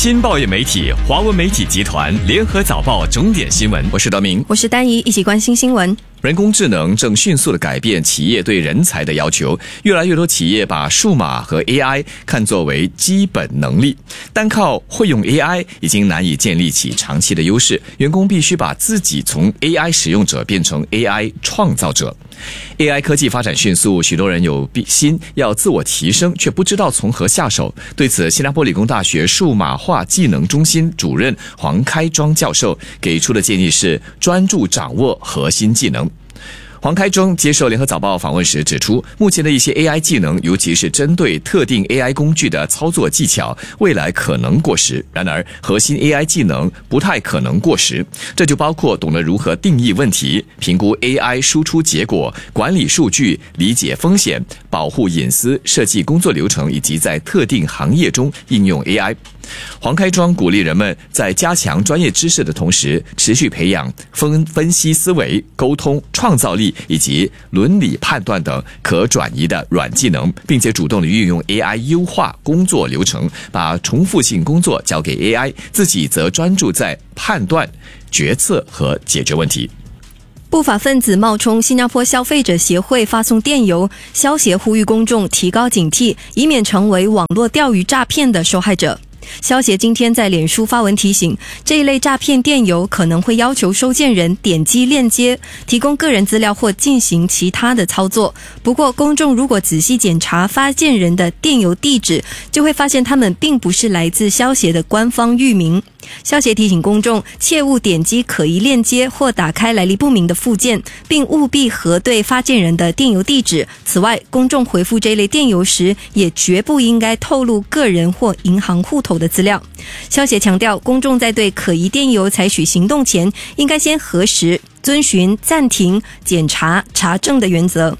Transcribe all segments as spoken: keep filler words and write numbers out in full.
新报业媒体华文媒体集团联合早报重点新闻，我是德明， 我是丹怡，一起关心新闻。 人工智能正迅速地改变企业对人才的要求，越来越多企业把数码和 A I 看作为基本能力，单靠会用 A I 已经难以建立起长期的优势，员工必须把自己从 A I 使用者变成 A I 创造者。A I 科技发展迅速，许多人有心要自我提升，却不知道从何下手。对此，新加坡理工大学数码化技能中心主任黄开庄教授给出的建议是专注掌握核心技能。黄开庄接受联合早报访问时指出，目前的一些 A I 技能，尤其是针对特定 A I 工具的操作技巧，未来可能过时。然而，核心 A I 技能不太可能过时，这就包括懂得如何定义问题、评估 A I 输出结果、管理数据、理解风险、保护隐私、设计工作流程，以及在特定行业中应用 A I。黄开庄鼓励人们在加强专业知识的同时，持续培养分分析思维、沟通、创造力以及伦理判断等可转移的软技能，并且主动地运用 A I 优化工作流程，把重复性工作交给 A I， 自己则专注在判断、决策和解决问题。 不法分子冒充新加坡消费者协会发送电邮，消协呼吁公众提高警惕，以免成为网络钓鱼诈骗的受害者。消协今天在脸书发文提醒，这一类诈骗电邮可能会要求收件人点击链接，提供个人资料或进行其他的操作。不过，公众如果仔细检查发件人的电邮地址，就会发现他们并不是来自消协的官方域名。消协提醒公众，切勿点击可疑链接或打开来历不明的附件，并务必核对发件人的电邮地址。此外，公众回复这类电邮时，也绝不应该透露个人或银行户头的资料。消协强调，公众在对可疑电邮采取行动前，应该先核实、遵循暂停、检查、查证的原则。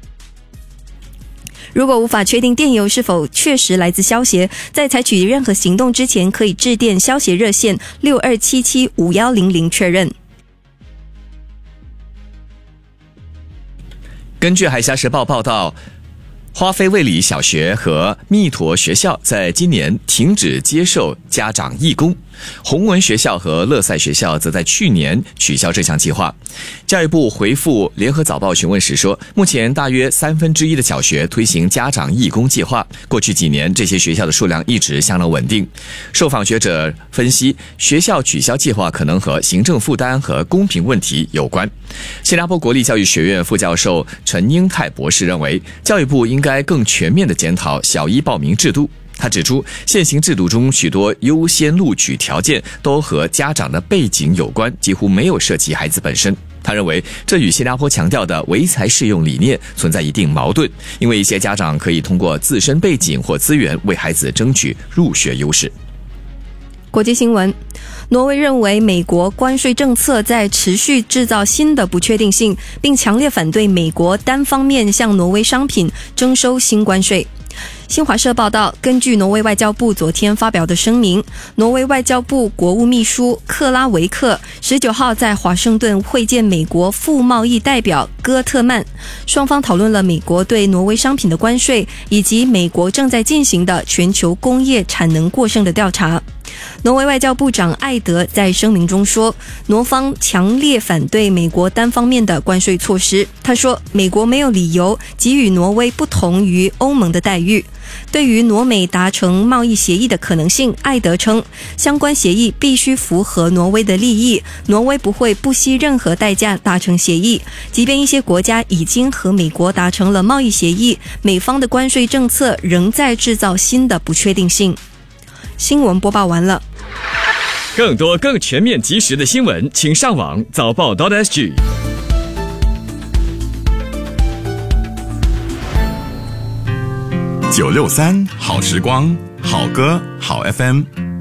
如果无法确定电邮是否确实来自消协，在采取任何行动之前，可以致电消协热线六二七七五一零零确认。 根据海峡时报报道，花妃卫理小学和密陀学校在今年停止接受家长义工，洪文学校和乐赛学校则在去年取消这项计划。教育部回复联合早报询问时说，目前大约三分之一的小学推行家长义工计划，过去几年这些学校的数量一直相当稳定。受访学者分析，学校取消计划可能和行政负担和公平问题有关。新加坡国立教育学院副教授陈英泰博士认为，教育部应该更全面地检讨小一报名制度。他指出，现行制度中许多优先录取条件都和家长的背景有关，几乎没有涉及孩子本身。他认为，这与新加坡强调的唯才适用理念存在一定矛盾，因为一些家长可以通过自身背景或资源为孩子争取入学优势。 国际新闻，挪威认为美国关税政策在持续制造新的不确定性，并强烈反对美国单方面向挪威商品征收新关税。新华社报道，根据挪威外交部昨天发表的声明，挪威外交部国务秘书克拉维克十九号在华盛顿会见美国副贸易代表戈特曼，双方讨论了美国对挪威商品的关税，以及美国正在进行的全球工业产能过剩的调查。挪威外交部长艾德在声明中说，挪方强烈反对美国单方面的关税措施。他说，美国没有理由给予挪威不同于欧盟的待遇。对于挪美达成贸易协议的可能性，艾德称，相关协议必须符合挪威的利益，挪威不会不惜任何代价达成协议。即便一些国家已经和美国达成了贸易协议，美方的关税政策仍在制造新的不确定性。新闻播报完了。 更多更全面及时的新闻，请上网早报 .sg。 九六三好时光，好歌好 F M。